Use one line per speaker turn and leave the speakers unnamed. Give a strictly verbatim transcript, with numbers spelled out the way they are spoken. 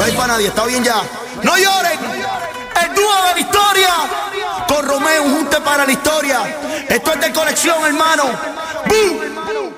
hay para nadie, está bien ya. No lloren, el dúo de la historia. Con Romeo, un junte para la historia. Esto es de colección, hermano. ¡Bum!